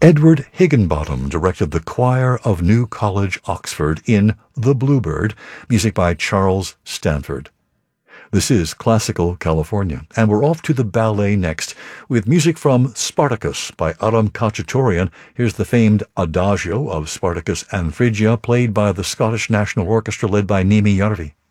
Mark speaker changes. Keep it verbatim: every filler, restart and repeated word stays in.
Speaker 1: Edward Higginbottom directed the Choir of New College, Oxford in The Bluebird, music by Charles Stanford. This is Classical California, and we're off to the ballet next, with music from Spartacus by Aram Khachaturian. Here's the famed Adagio of Spartacus and Phrygia, played by the Scottish National Orchestra led by Nimi Järvi.